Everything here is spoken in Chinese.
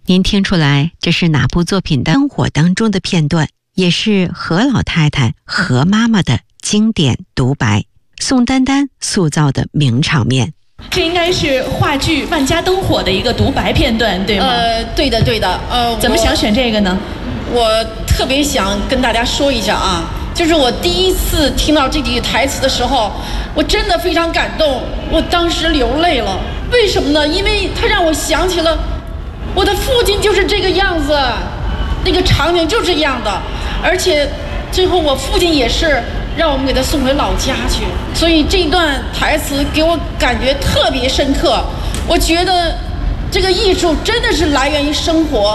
您听出来这是哪部作品的生活当中的片段，也是何老太太何妈妈的经典独白，宋丹丹塑造的名场面。 这应该是话剧《万家灯火》的一个独白片段，对吗？ 对的。 怎么想选这个呢？ 我特别想跟大家说一下啊，就是我第一次听到这句台词的时候，我真的非常感动，我当时流泪了。为什么呢？因为它让我想起了我的父亲就是这个样子，那个场景就是这样的，而且最后我父亲也是让我们给他送回老家去，所以这段台词给我感觉特别深刻。我觉得这个艺术真的是来源于生活，